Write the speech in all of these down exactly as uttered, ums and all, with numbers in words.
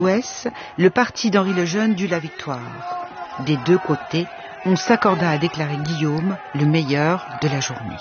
Ouest, le parti d'Henri le Jeune dut la victoire. Des deux côtés, on s'accorda à déclarer Guillaume le meilleur de la journée.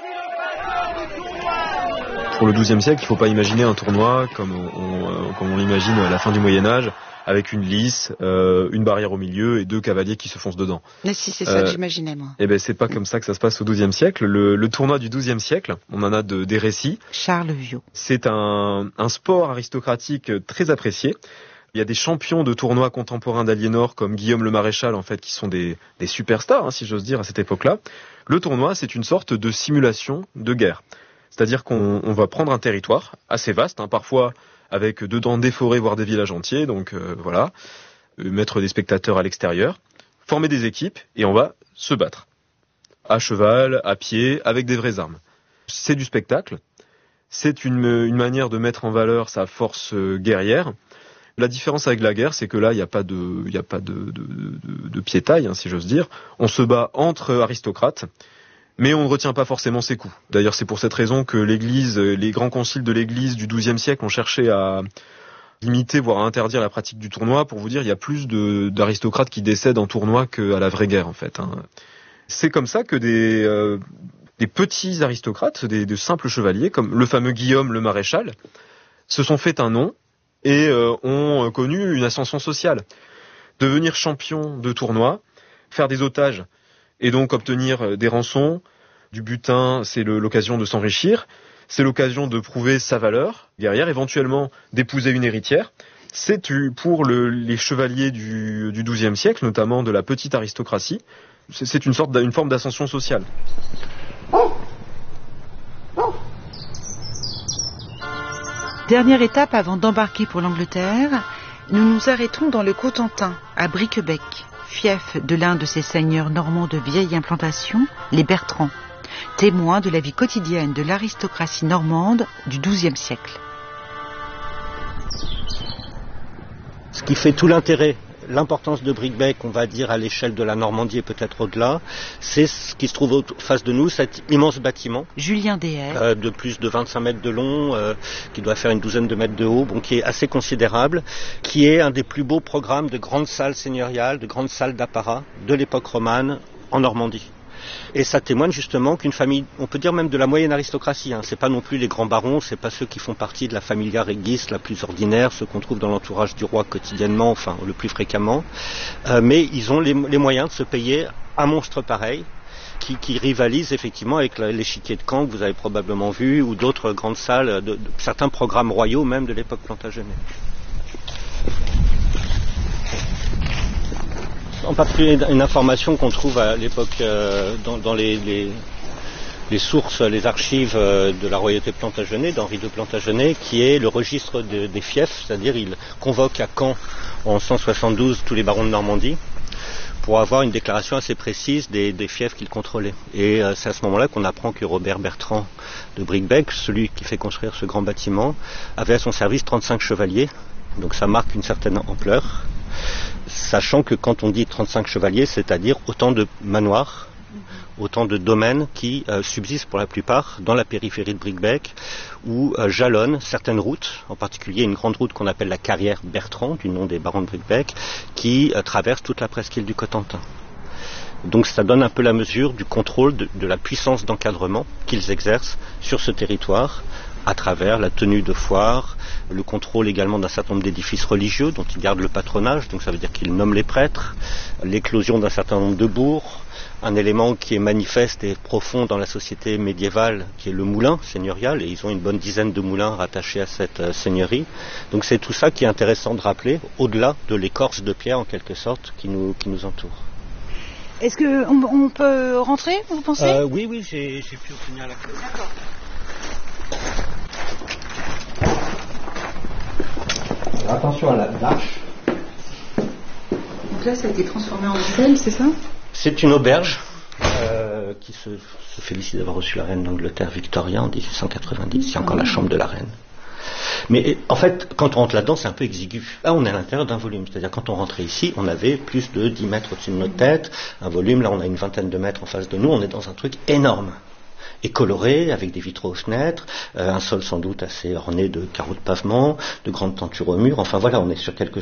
Pour le douzième siècle, il ne faut pas imaginer un tournoi comme on, on, comme on l'imagine à la fin du Moyen-Âge, avec une lice, euh, une barrière au milieu et deux cavaliers qui se foncent dedans. Mais si, c'est ça euh, que j'imaginais, moi. Eh ben, c'est pas comme ça que ça se passe au douzième siècle. Le, le tournoi du douzième siècle, on en a de, des récits. Charles Viau. C'est un, un sport aristocratique très apprécié. Il y a des champions de tournois contemporains d'Aliénor comme Guillaume le Maréchal, en fait, qui sont des, des superstars, hein, si j'ose dire, à cette époque-là. Le tournoi, c'est une sorte de simulation de guerre. C'est-à-dire qu'on on va prendre un territoire assez vaste, hein, parfois avec dedans des forêts, voire des villages entiers, donc euh, voilà, euh, mettre des spectateurs à l'extérieur, former des équipes, et on va se battre. À cheval, à pied, avec des vraies armes. C'est du spectacle, c'est une, une manière de mettre en valeur sa force guerrière. La différence avec la guerre, c'est que là, il n'y a pas de, il n'y a pas de, de, de, de piétaille, hein, si j'ose dire. On se bat entre aristocrates, mais on ne retient pas forcément ses coups. D'ailleurs, c'est pour cette raison que l'Église, les grands conciles de l'Église du douzième siècle ont cherché à limiter, voire à interdire la pratique du tournoi. Pour vous dire, il y a plus de, d'aristocrates qui décèdent en tournoi qu'à la vraie guerre, en fait. Hein. C'est comme ça que des, euh, des petits aristocrates, des, de simples chevaliers, comme le fameux Guillaume le Maréchal, se sont fait un nom et euh, ont connu une ascension sociale. Devenir champion de tournoi, faire des otages et donc obtenir des rançons, du butin, c'est le, l'occasion de s'enrichir, c'est l'occasion de prouver sa valeur guerrière, éventuellement d'épouser une héritière. C'est pour le, les chevaliers du, du douzième siècle, notamment de la petite aristocratie, c'est, c'est une sorte une forme d'ascension sociale. Dernière étape avant d'embarquer pour l'Angleterre, nous nous arrêtons dans le Cotentin, à Briquebec, fief de l'un de ces seigneurs normands de vieille implantation, les Bertrands, témoins de la vie quotidienne de l'aristocratie normande du douzième siècle. Ce qui fait tout l'intérêt, l'importance de Briquebec, on va dire à l'échelle de la Normandie et peut-être au-delà, c'est ce qui se trouve en face de nous, cet immense bâtiment. Julien Dehaye. Euh, de plus de vingt-cinq mètres de long, euh, qui doit faire une douzaine de mètres de haut, bon, qui est assez considérable, qui est un des plus beaux programmes de grandes salles seigneuriales, de grandes salles d'apparat de l'époque romane en Normandie. Et ça témoigne justement qu'une famille, on peut dire même de la moyenne aristocratie, hein, c'est pas non plus les grands barons, c'est pas ceux qui font partie de la familia regis la plus ordinaire, ceux qu'on trouve dans l'entourage du roi quotidiennement, enfin le plus fréquemment, euh, mais ils ont les, les moyens de se payer un monstre pareil, qui, qui rivalise effectivement avec l'échiquier de Caen que vous avez probablement vu, ou d'autres grandes salles, de, de, certains programmes royaux même de l'époque Plantagenet. En particulier une information qu'on trouve à l'époque euh, dans, dans les, les, les sources, les archives de la royauté Plantagenet, d'Henri de Plantagenet, qui est le registre de, des fiefs, c'est-à-dire il convoque à Caen en cent soixante-douze tous les barons de Normandie pour avoir une déclaration assez précise des, des fiefs qu'il contrôlait. Et euh, c'est à ce moment-là qu'on apprend que Robert Bertrand de Briquebec, celui qui fait construire ce grand bâtiment, avait à son service trente-cinq chevaliers, donc ça marque une certaine ampleur. Sachant que quand on dit trente-cinq chevaliers, c'est-à-dire autant de manoirs, autant de domaines qui euh, subsistent pour la plupart dans la périphérie de Briquebec, où euh, jalonnent certaines routes, en particulier une grande route qu'on appelle la carrière Bertrand, du nom des barons de Briquebec, qui euh, traverse toute la presqu'île du Cotentin. Donc ça donne un peu la mesure du contrôle de, de la puissance d'encadrement qu'ils exercent sur ce territoire, à travers la tenue de foires, le contrôle également d'un certain nombre d'édifices religieux dont ils gardent le patronage, donc ça veut dire qu'ils nomment les prêtres, l'éclosion d'un certain nombre de bourgs, un élément qui est manifeste et profond dans la société médiévale qui est le moulin seigneurial, et ils ont une bonne dizaine de moulins rattachés à cette euh, seigneurie. Donc c'est tout ça qui est intéressant de rappeler, au-delà de l'écorce de pierre en quelque sorte qui nous, qui nous entoure. Est-ce qu'on on peut rentrer, vous pensez ? euh, Oui, oui, j'ai, j'ai pu obtenir la clé. D'accord. Attention à la marche. Donc là, ça a été transformé en hôtel, c'est ça ? C'est une auberge euh, qui se, se félicite d'avoir reçu la reine d'Angleterre Victoria en dix-huit cent quatre-vingt-dix. Il y a encore la chambre de la reine. Mais en fait, quand on rentre là-dedans, c'est un peu exigu. Là, on est à l'intérieur d'un volume. C'est-à-dire, quand on rentrait ici, on avait plus de dix mètres au-dessus de notre tête. Un volume, là, on a une vingtaine de mètres en face de nous. On est dans un truc énorme. et coloré, avec des vitraux aux fenêtres, euh, un sol sans doute assez orné de carreaux de pavement, de grandes tentures au mur. Enfin voilà, on est sur quelque